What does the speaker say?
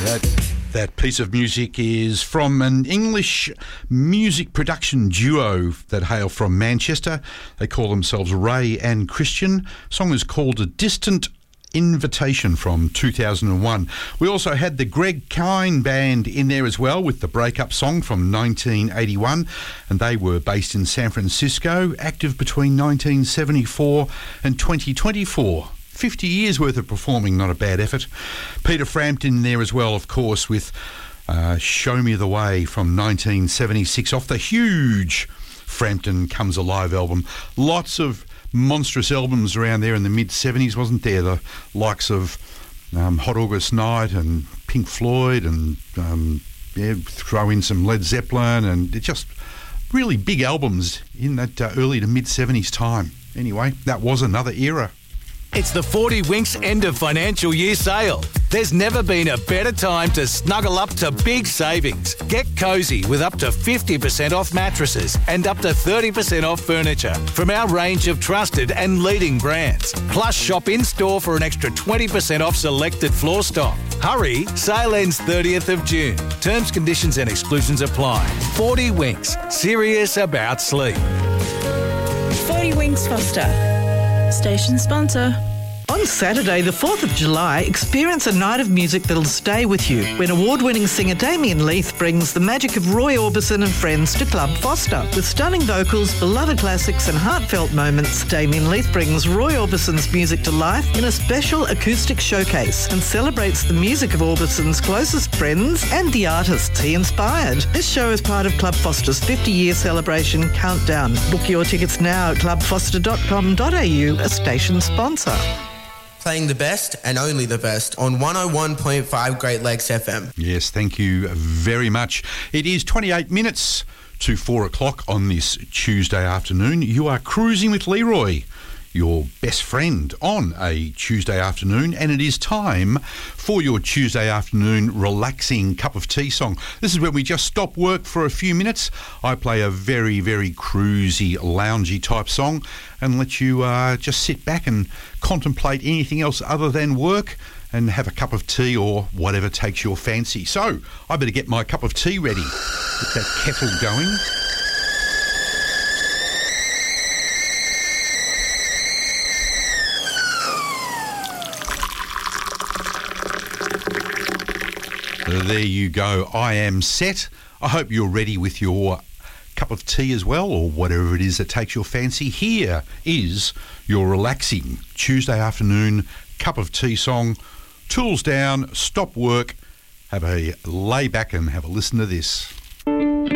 That piece of music is from an English music production duo that hail from Manchester. They call themselves Ray and Christian. The song is called A Distant Invitation from 2001. We also had the Greg Kine Band in there as well with the breakup song from 1981, and they were based in San Francisco, active between 1974 and 2024. 50 years worth of performing, not a bad effort. Peter Frampton there as well, of course, with Show Me the Way from 1976 off the huge Frampton Comes Alive album. Lots of monstrous albums around there in the mid-70s, wasn't there? The likes of Hot August Night and Pink Floyd and throw in some Led Zeppelin, and just really big albums in that early to mid-70s time. Anyway, that was another era. It's the 40 Winks end of financial year sale. There's never been a better time to snuggle up to big savings. Get cosy with up to 50% off mattresses and up to 30% off furniture from our range of trusted and leading brands. Plus, shop in-store for an extra 20% off selected floor stock. Hurry, sale ends 30th of June. Terms, conditions and exclusions apply. 40 Winks, serious about sleep. 40 Winks Foster. Station sponsor. On Saturday, the 4th of July, experience a night of music that'll stay with you when award-winning singer Damien Leith brings the magic of Roy Orbison and friends to Club Foster. With stunning vocals, beloved classics and heartfelt moments, Damien Leith brings Roy Orbison's music to life in a special acoustic showcase and celebrates the music of Orbison's closest friends and the artists he inspired. This show is part of Club Foster's 50-year celebration countdown. Book your tickets now at clubfoster.com.au, a station sponsor. Playing the best and only the best on 101.5 Great Lakes FM. Yes, thank you very much. It is 28 minutes to 4 o'clock on this Tuesday afternoon. You are cruising with Leroy, your best friend on a Tuesday afternoon, and it is time for your Tuesday afternoon relaxing cup of tea song. This is when we just stop work for a few minutes. I play a very, very cruisy, loungy type song and let you just sit back and contemplate anything else other than work and have a cup of tea or whatever takes your fancy. So I better get my cup of tea ready. Get that kettle going. There you go. I am set. I hope you're ready with your cup of tea as well, or whatever it is that takes your fancy. Here is your relaxing Tuesday afternoon cup of tea song. Tools down, stop work, have a lay back and have a listen to this.